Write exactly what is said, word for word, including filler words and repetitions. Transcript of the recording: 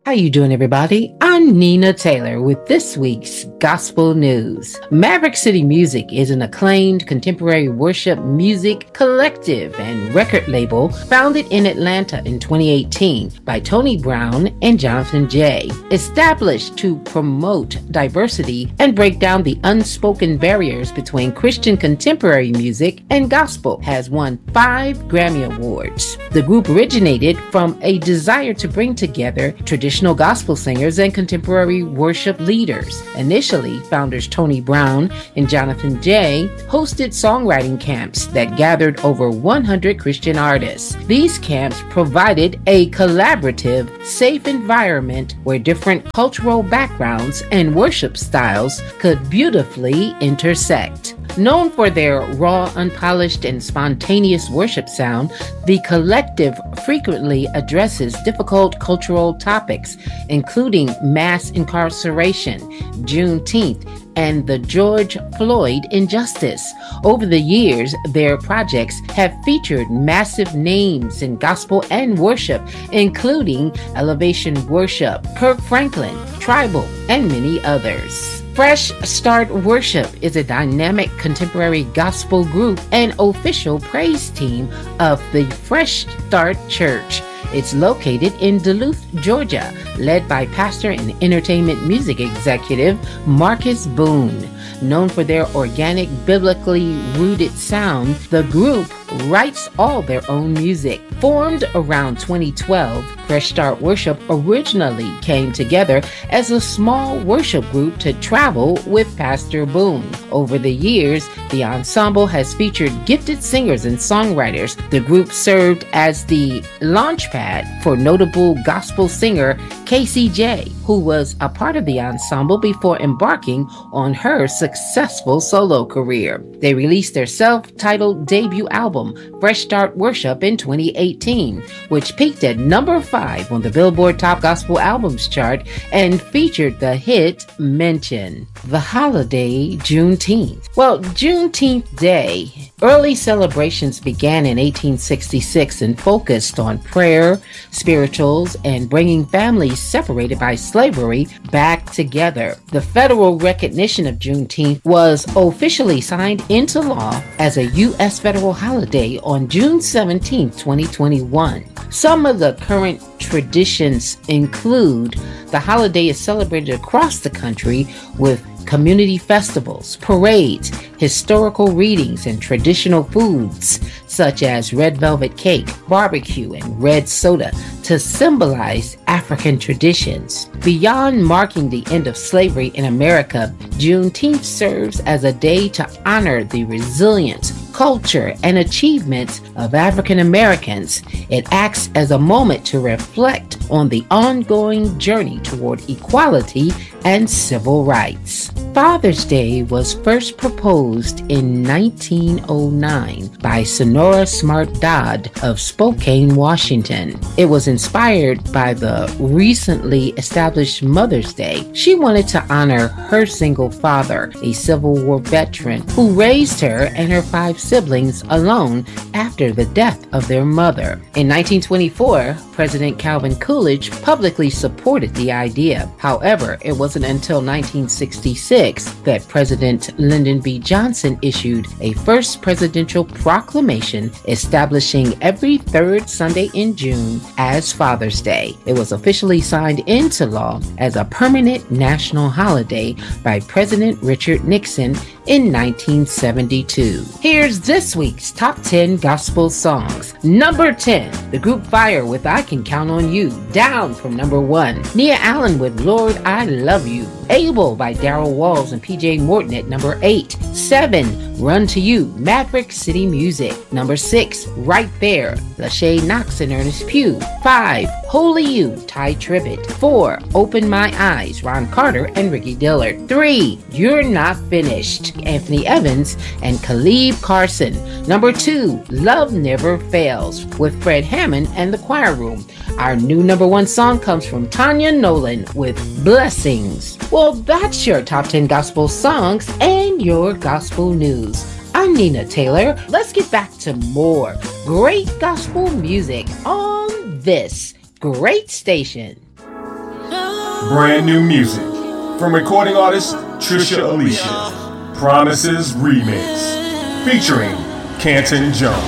How you doing, everybody? I'm Nina Taylor with this week's Gospel News. Maverick City Music is an acclaimed contemporary worship music collective and record label founded in Atlanta in twenty eighteen by Tony Brown and Jonathan Jay. Established to promote diversity and break down the unspoken barriers between Christian contemporary music and gospel, has won five Grammy Awards. The group originated from a desire to bring together traditional gospel singers and contemporary worship leaders. Initially, founders Tony Brown and Jonathan Jay hosted songwriting camps that gathered over one hundred Christian artists. These camps provided a collaborative, safe environment where different cultural backgrounds and worship styles could beautifully intersect. Known for their raw, unpolished, and spontaneous worship sound, the collective frequently addresses difficult cultural topics, including mass incarceration, Juneteenth, and the George Floyd injustice. Over the years, their projects have featured massive names in gospel and worship, including Elevation Worship, Kirk Franklin, Tribal, and many others. Fresh Start Worship is a dynamic contemporary gospel group and official praise team of the Fresh Start Church. It's located in Duluth, Georgia, led by pastor and entertainment music executive Marcus Boone. Known for their organic, biblically rooted sound, the group writes all their own music. Formed around twenty twelve, Fresh Start Worship originally came together as a small worship group to travel with Pastor Boone. Over the years, the ensemble has featured gifted singers and songwriters. The group served as the launchpad for notable gospel singer Casey J, who was a part of the ensemble before embarking on her successful solo career. They released their self-titled debut album, Fresh Start Worship, in twenty eighteen, which peaked at number five on the Billboard Top Gospel Albums chart and featured the hit Mention. The holiday Juneteenth. Well, Juneteenth Day. Early celebrations began in eighteen sixty-six and focused on prayer, spirituals, and bringing families separated by slavery back together. The federal recognition of Juneteenth was officially signed into law as a U S federal holiday on June seventeenth, twenty twenty-one. Some of the current traditions include the holiday is celebrated across the country with community festivals, parades, historical readings, and traditional foods such as red velvet cake, barbecue, and red soda to symbolize African traditions. Beyond marking the end of slavery in America, Juneteenth serves as a day to honor the resilience, culture, and achievements of African Americans. It acts as a moment to reflect on the ongoing journey toward equality and civil rights. Father's Day was first proposed in nineteen oh nine by Sonora Smart Dodd of Spokane, Washington. It was inspired by the recently established Mother's Day. She wanted to honor her single father, a Civil War veteran who raised her and her five siblings alone after the death of their mother. In nineteen twenty-four, President Calvin Coolidge publicly supported the idea. However, it wasn't until nineteen sixty-six that President Lyndon B. Johnson issued a first presidential proclamation establishing every third Sunday in June as Father's Day. It was officially signed into law as a permanent national holiday by President Richard Nixon in nineteen seventy-two. Here's this week's top ten gospel songs. Number ten, the group Fire with I Can Count on You, down from number one. Nia Allen with Lord I Love You. Able by Darrell Walls and P J Morton at number eight. seven, Run to You, Maverick City Music. Number six, Right There, Lachey Knox and Ernest Pugh. five, Holy You, Ty Tribbett. four, Open My Eyes, Ron Carter and Ricky Dillard. three, You're Not Finished, Anthony Evans and Khalib Carson. Number two, Love Never Fails with Fred Hammond and the Choir Room. Our new number one song comes from Tanya Nolan with Blessings. Well, that's your top ten gospel songs and your gospel news. I'm Nina Taylor. Let's get back to more great gospel music on this great station. Brand new music from recording artist Trisha Alicia. Promises Remix featuring Canton Jones.